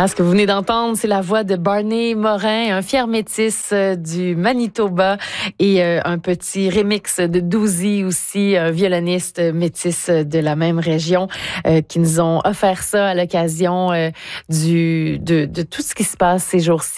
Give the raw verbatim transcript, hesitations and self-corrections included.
Ah, ce que vous venez d'entendre, c'est la voix de Barney Morin, un fier métis euh, du Manitoba et euh, un petit remix de Douzy aussi, un violoniste métis de la même région euh, qui nous ont offert ça à l'occasion euh, du de, de tout ce qui se passe ces jours-ci